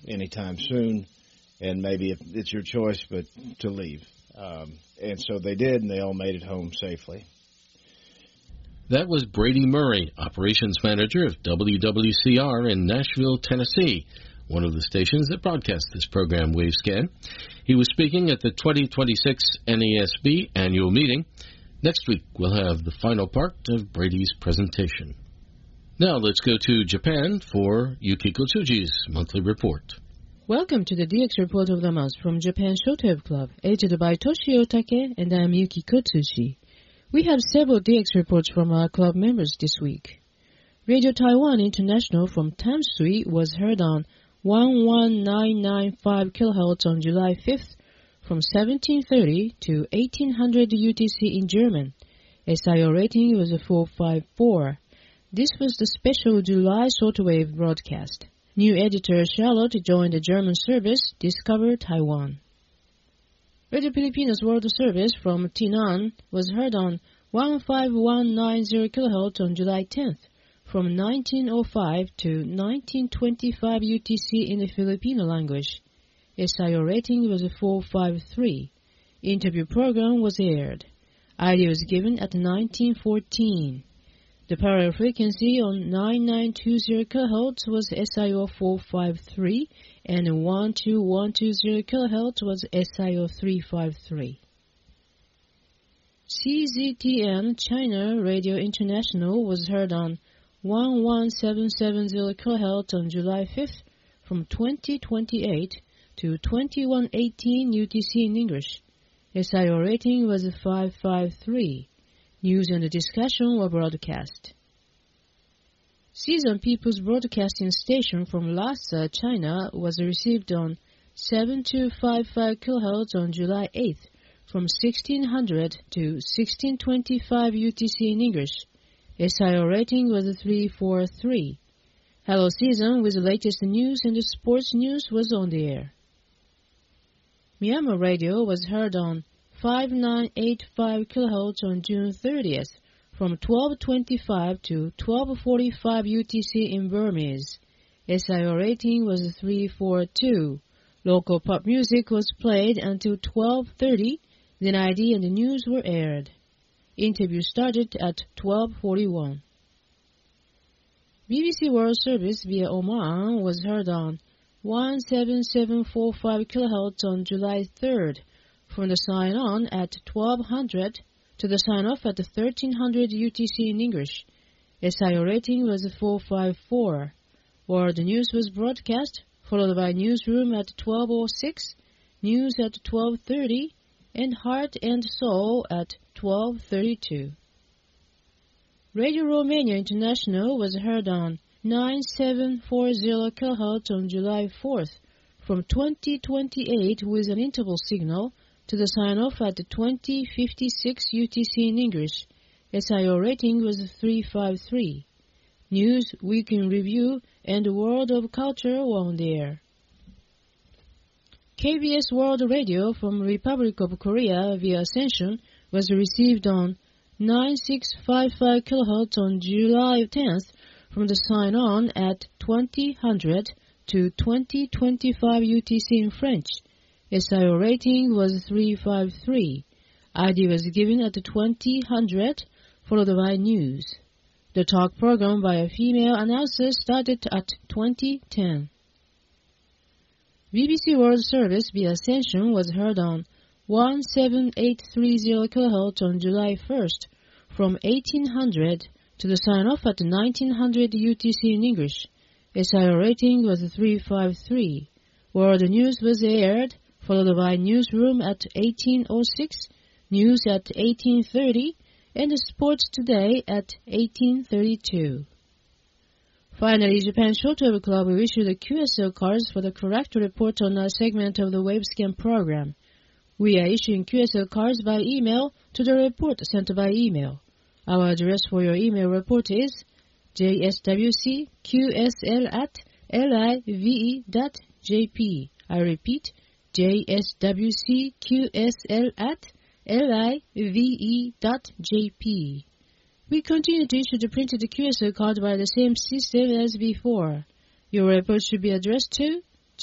anytime soon, and maybe it's your choice, but to leave. And so they did, and they all made it home safely. That was Brady Murray, Operations Manager of WWCR in Nashville, Tennessee, one of the stations that broadcast this program, Wavescan. He was speaking at the 2026 NASB annual meeting. Next week, we'll have the final part of Brady's presentation. Now let's go to Japan for Yukiko Tsuji's monthly report. Welcome to the DX Report of the Month from Japan Shortwave Club, edited by Toshio Take, and I'm Yukiko Tsuji. We have several DX reports from our club members this week. Radio Taiwan International from Tamsui was heard on 11995 kHz on July 5th from 1730 to 1800 UTC in German. SIO rating was a 454. This was the special July shortwave broadcast. New editor Charlotte joined the German service, Discover Taiwan. Radio Filipinos World Service from Tainan was heard on 15190 kHz on July 10th from 1905 to 1925 UTC in the Filipino language. SIO rating was a 453. Interview program was aired. ID was given at 1914. The parallel frequency on 9920 kHz was SIO 453 and 12120 kHz was SIO 353. CZTN China Radio International was heard on 11770 kHz on July 5th from 2028 to 2118 UTC in English. SIO rating was 553. News and discussion were broadcast. Season People's Broadcasting Station from Lhasa, China was received on 7255 kHz on July 8th from 1600 to 1625 UTC in English. SIO rating was 343. Hello Season with the latest news and the sports news was on the air. Myanmar Radio was heard on 5985 kHz on June 30th from 1225 to 1245 UTC in Burmese. SIO rating was 342. Local pop music was played until 1230, then ID and the news were aired. Interview started at 12:41. BBC World Service via Oman was heard on 17745 kHz on July 3rd from the sign-on at 1200 to the sign-off at 1300 UTC in English. SIO rating was 454. World News was broadcast, followed by Newsroom at 12:06, News at 12:30, and Heart and Soul at 12:32. Radio Romania International was heard on 9740 kHz on July 4th from 2028 with an interval signal to the sign-off at 2056 UTC in English. SIO rating was 353. News, Week in Review, and World of Culture were on the air. KBS World Radio from Republic of Korea via Ascension was received on 9655 kHz on July 10th from the sign-on at 2000 to 2025 UTC in French. SIO rating was 353. ID was given at 2000, followed by news. The talk program by a female announcer started at 2010. BBC World Service via Ascension was heard on 17830 kHz on July 1st from 1800 to the sign-off at 1900 UTC in English. SIO rating was 353. World News was aired, followed by Newsroom at 1806, News at 1830, and Sports Today at 1832. Finally, Japan Shortwave Club will issue the QSL cards for the correct report on our segment of the Wavescan program. We are issuing QSL cards by email to the report sent by email. Our address for your email report is jswcqsl@live.jp. I repeat, jswcqsl@live.jp. We continue to issue the printed QSL card by the same system as before. Your report should be addressed to